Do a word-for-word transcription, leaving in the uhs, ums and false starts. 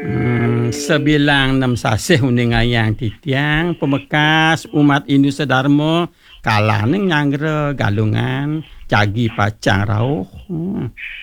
Hmm, sebilang enam sasih uning ayang titiang pemekas umat Hindu Sedarmo kalah neng nyangre galungan cagi pacang rauh. Hmm.